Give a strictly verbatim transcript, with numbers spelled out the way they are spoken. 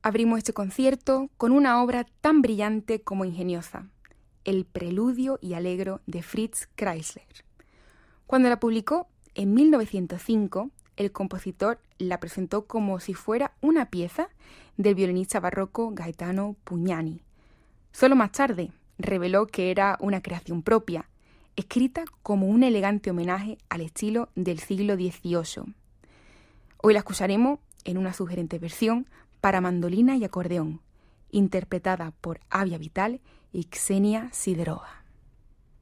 Abrimos este concierto con una obra tan brillante como ingeniosa, el Preludio y Allegro de Fritz Kreisler. Cuando la publicó en mil novecientos cinco, el compositor la presentó como si fuera una pieza del violinista barroco Gaetano Pugnani. Solo más tarde reveló que era una creación propia, escrita como un elegante homenaje al estilo del siglo dieciocho. Hoy la escucharemos en una sugerente versión para mandolina y acordeón, interpretada por Avia Vital y Ksenia Siderova.